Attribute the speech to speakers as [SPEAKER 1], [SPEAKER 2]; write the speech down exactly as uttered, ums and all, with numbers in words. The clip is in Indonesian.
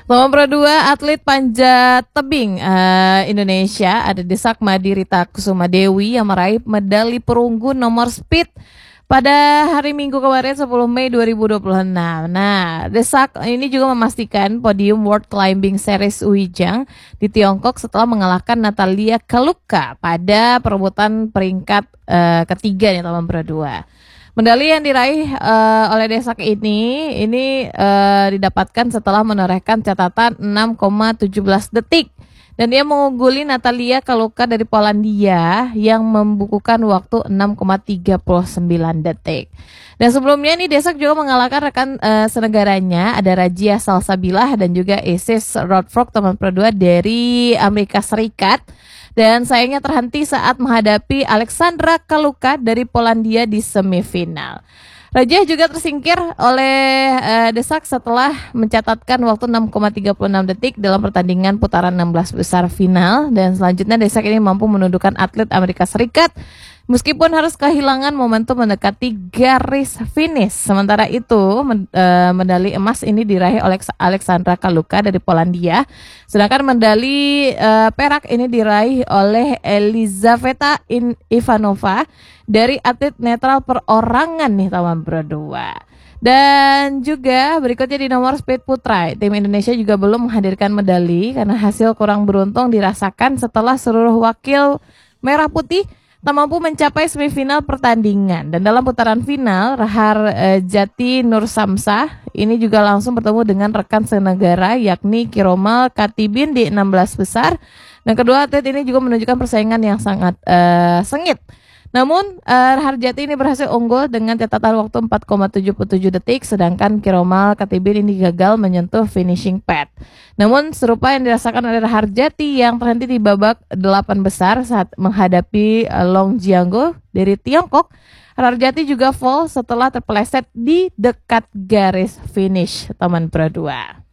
[SPEAKER 1] Nomor dua, atlet panjat tebing uh, Indonesia ada Desak Madi Rita Kusuma Dewi yang meraih medali perunggu nomor speed pada hari Minggu kemarin sepuluh Mei dua ribu dua puluh enam. Nah, Desak ini juga memastikan podium World Climbing Series Uijang di Tiongkok setelah mengalahkan Natalia Kaluka pada perebutan peringkat uh, ketiga nih nomor dua. Medali yang diraih uh, oleh Desak ini ini uh, didapatkan setelah menorehkan catatan enam koma satu tujuh detik dan dia mengungguli Natalia Kaluka dari Polandia yang membukukan waktu enam koma tiga sembilan detik. Dan sebelumnya nih Desak juga mengalahkan rekan uh, senegaranya ada Rajia Salsabilah dan juga Isis Rodfrock teman kedua dari Amerika Serikat. Dan sayangnya terhenti saat menghadapi Alexandra Kaluka dari Polandia di semifinal. Raja juga tersingkir oleh uh, Desak setelah mencatatkan waktu enam koma tiga enam detik dalam pertandingan putaran enam belas besar final. Dan selanjutnya Desak ini mampu menundukkan atlet Amerika Serikat meskipun harus kehilangan momentum mendekati garis finish. Sementara itu medali emas ini diraih oleh Alexandra Kaluka dari Polandia. Sedangkan medali uh, perak ini diraih oleh Elizaveta Ivanova dari atlet netral perorangan nih tahun berdua. Dan juga berikutnya di nomor speed putra, tim Indonesia juga belum menghadirkan medali karena hasil kurang beruntung dirasakan setelah seluruh wakil merah putih tak mampu mencapai semifinal pertandingan. Dan dalam putaran final, Rahar eh, Jati Nur Samsah ini juga langsung bertemu dengan rekan senegara yakni Kiromal Katibin di enam belas besar. Dan kedua atlet ini juga menunjukkan persaingan yang sangat eh, sengit. Namun uh, Rahar Jati ini berhasil unggul dengan catatan waktu empat koma tujuh tujuh detik, sedangkan Kiromal Katibin ini gagal menyentuh finishing pad. Namun serupa yang dirasakan oleh Rahar Jati yang terhenti di babak delapan besar saat menghadapi uh, Long Jianggo dari Tiongkok. Rahar Jati juga fall setelah terpeleset di dekat garis finish teman berdua.